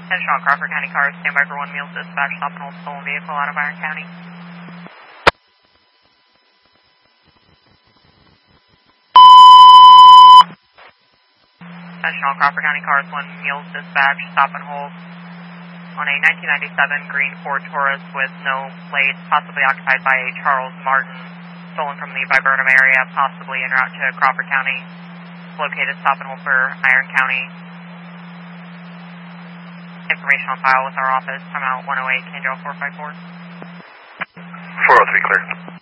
Attention all Crawford County cars, stand by for 1 meals dispatch, stop and hold stolen vehicle out of Iron County. Attention all Crawford County cars, 1 meals dispatch, stop and hold on a 1997 green Ford Taurus with no plates, possibly occupied by a Charles Martin, stolen from the Viburnum area, possibly en route to Crawford County. Located, stop and hold for Iron County. Information on file with our office. Time out 108, Canjo 454. 403 clear.